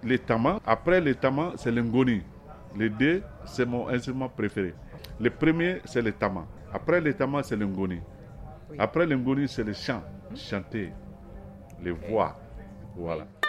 le tama. Après le tama, c'est le ngoni. Les deux, c'est mon instrument préféré. Le premier, c'est le tama. Après le tama, c'est le ngoni. Oui. Après le ngoni, c'est le chant. Chanter, les voix. Voilà.